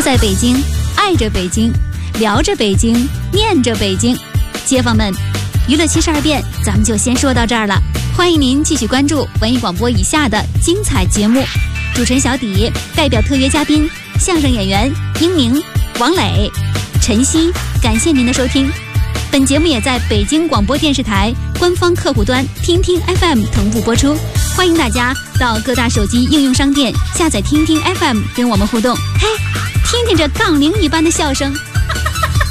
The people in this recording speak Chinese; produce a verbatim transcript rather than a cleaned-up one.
在北京，爱着北京，聊着北京，念着北京。街坊们，娱乐七十二变，咱们就先说到这儿了。欢迎您继续关注文艺广播以下的精彩节目。主持人小底代表特约嘉宾相声演员英明、王磊、陈曦，感谢您的收听。本节目也在北京广播电视台官方客户端听听 F M 同步播出，欢迎大家到各大手机应用商店下载听听 F M 跟我们互动。嘿，听听这杠铃一般的笑声。